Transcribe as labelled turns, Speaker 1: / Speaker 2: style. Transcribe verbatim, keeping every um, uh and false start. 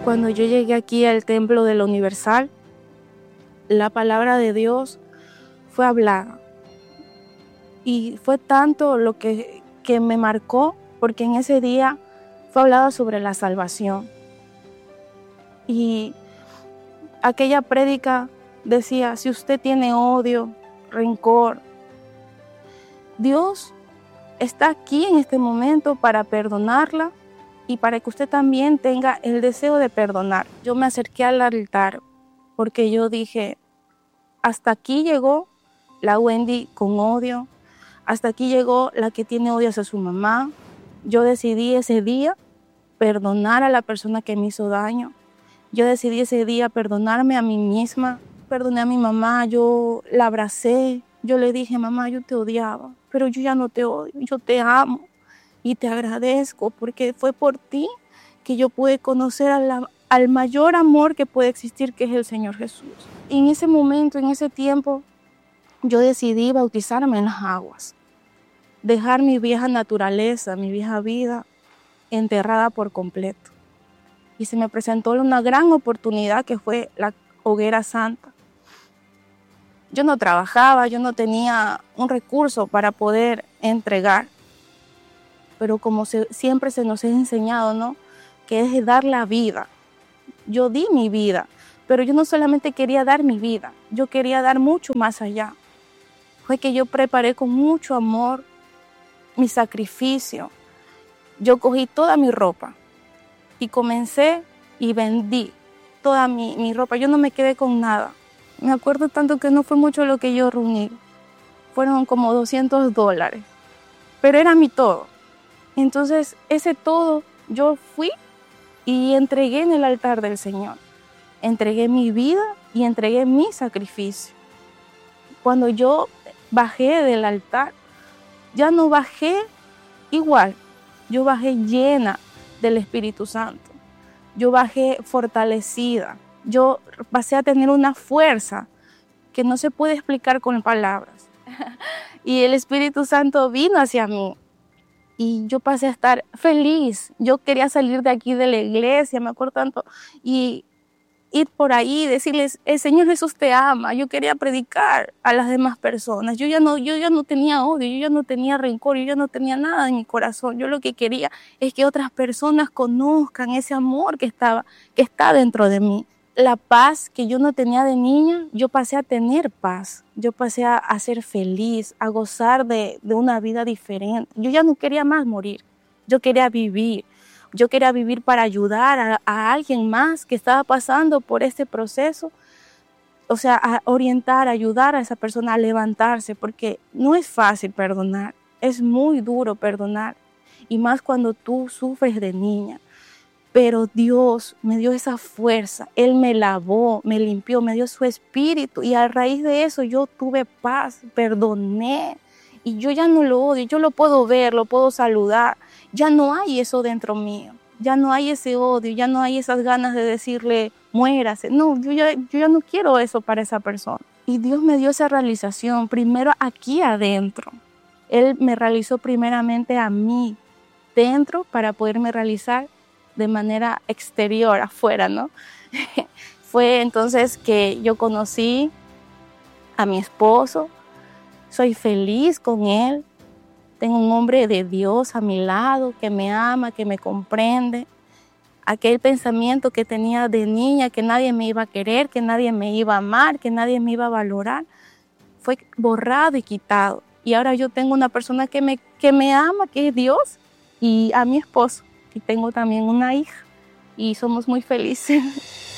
Speaker 1: Cuando yo llegué aquí al templo de la Universal, la palabra de Dios fue hablada. Y fue tanto lo que, que me marcó, porque en ese día fue hablado sobre la salvación. Y aquella prédica decía, si usted tiene odio, rencor, Dios está aquí en este momento para perdonarla y para que usted también tenga el deseo de perdonar. Yo me acerqué al altar porque yo dije, hasta aquí llegó la Wendy con odio, hasta aquí llegó la que tiene odio hacia su mamá. Yo decidí ese día perdonar a la persona que me hizo daño. Yo decidí ese día perdonarme a mí misma. Perdoné a mi mamá, yo la abracé. Yo le dije, mamá, yo te odiaba, pero yo ya no te odio, yo te amo y te agradezco porque fue por ti que yo pude conocer a la, al mayor amor que puede existir, que es el Señor Jesús. Y en ese momento, en ese tiempo, yo decidí bautizarme en las aguas, dejar mi vieja naturaleza, mi vieja vida enterrada por completo. Y se me presentó una gran oportunidad que fue la hoguera santa. Yo no trabajaba, yo no tenía un recurso para poder entregar, pero como se, siempre se nos ha enseñado, ¿no?, que es dar la vida. Yo di mi vida, pero yo no solamente quería dar mi vida, yo quería dar mucho más allá. Fue que yo preparé con mucho amor mi sacrificio. Yo cogí toda mi ropa y comencé y vendí toda mi, mi ropa. Yo no me quedé con nada. Me acuerdo tanto que no fue mucho lo que yo reuní. Fueron como doscientos dólares. Pero era mi todo. Entonces, ese todo yo fui y entregué en el altar del Señor. Entregué mi vida y entregué mi sacrificio. Cuando yo bajé del altar, ya no bajé igual. Yo bajé llena del Espíritu Santo. Yo bajé fortalecida. Yo pasé a tener una fuerza que no se puede explicar con palabras. Y el Espíritu Santo vino hacia mí. Y yo pasé a estar feliz. Yo quería salir de aquí de la iglesia, me acuerdo tanto. Y ir por ahí, decirles, el Señor Jesús te ama. Yo quería predicar a las demás personas. Yo ya no, yo ya no tenía odio, yo ya no tenía rencor, yo ya no tenía nada en mi corazón. Yo lo que quería es que otras personas conozcan ese amor que estaba, que está dentro de mí. La paz que yo no tenía de niña, yo pasé a tener paz. Yo pasé a, a ser feliz, a gozar de, de una vida diferente. Yo ya no quería más morir, yo quería vivir. Yo quería vivir para ayudar a, a alguien más que estaba pasando por este proceso. O sea, a orientar, a ayudar a esa persona a levantarse, porque no es fácil perdonar. Es muy duro perdonar. Y más cuando tú sufres de niña. Pero Dios me dio esa fuerza. Él me lavó, me limpió, me dio su espíritu. Y a raíz de eso yo tuve paz, perdoné. Y yo ya no lo odio, yo lo puedo ver, lo puedo saludar. Ya no hay eso dentro mío, ya no hay ese odio, ya no hay esas ganas de decirle, muérase. No, yo ya, yo ya no quiero eso para esa persona. Y Dios me dio esa realización, primero aquí adentro. Él me realizó primeramente a mí, dentro, para poderme realizar de manera exterior, afuera, ¿no? Fue entonces que yo conocí a mi esposo, soy feliz con él. Tengo un hombre de Dios a mi lado que me ama, que me comprende. Aquel pensamiento que tenía de niña, que nadie me iba a querer, que nadie me iba a amar, que nadie me iba a valorar, fue borrado y quitado. Y ahora yo tengo una persona que me, que me ama, que es Dios, y a mi esposo. Y tengo también una hija y somos muy felices.